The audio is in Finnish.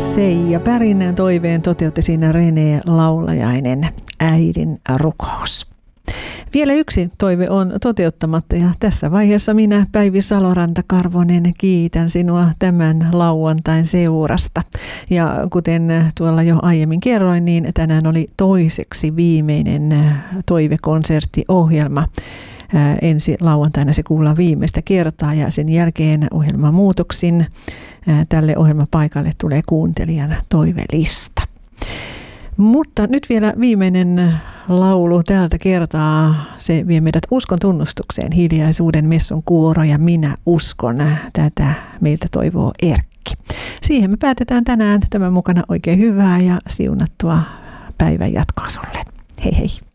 Seija Pärin toiveen toteutti siinä René Laulajainen, Äidin rukous. Vielä yksi toive on toteuttamatta ja tässä vaiheessa minä, Päivi Saloranta-Karvonen, kiitän sinua tämän lauantain seurasta. Ja kuten tuolla jo aiemmin kerroin, niin tänään oli toiseksi viimeinen toivekonserttiohjelma. Ensi lauantaina se kuullaan viimeistä kertaa ja sen jälkeen ohjelmamuutoksin tälle ohjelmapaikalle tulee kuuntelijan toivelista. Mutta nyt vielä viimeinen laulu tältä kertaa. Se vie meidät uskon tunnustukseen. Hiljaisuuden messun kuoro ja minä uskon. Tätä meiltä toivoo Erkki. Siihen me päätetään tänään. Tämän mukana oikein hyvää ja siunattua päivän jatkoa sulle. Hei hei.